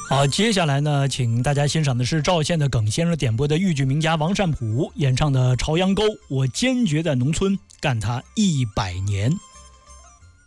好，接下来呢，请大家欣赏的是赵县的耿先生点播的豫剧名家王善普演唱的《朝阳沟》，我坚决在农村干它100年。